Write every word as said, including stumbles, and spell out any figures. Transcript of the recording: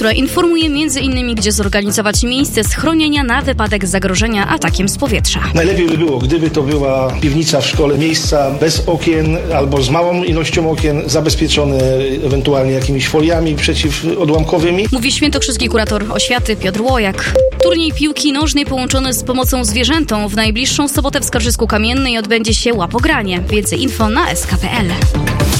która informuje między innymi, gdzie zorganizować miejsce schronienia na wypadek zagrożenia atakiem z powietrza. Najlepiej by było, gdyby to była piwnica w szkole, miejsca bez okien albo z małą ilością okien, zabezpieczone ewentualnie jakimiś foliami przeciwodłamkowymi. Mówi świętokrzyski kurator oświaty Piotr Łojak. Turniej piłki nożnej połączony z pomocą zwierzętom w najbliższą sobotę w Skarżysku Kamiennej odbędzie się łapogranie. Więcej info na s k kropka p l.